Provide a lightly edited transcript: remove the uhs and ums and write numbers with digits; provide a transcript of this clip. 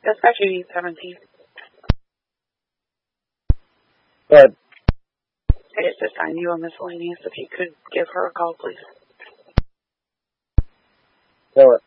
Dispatcher 17. But It's assigned you a miscellaneous. If you could give her a call, please. so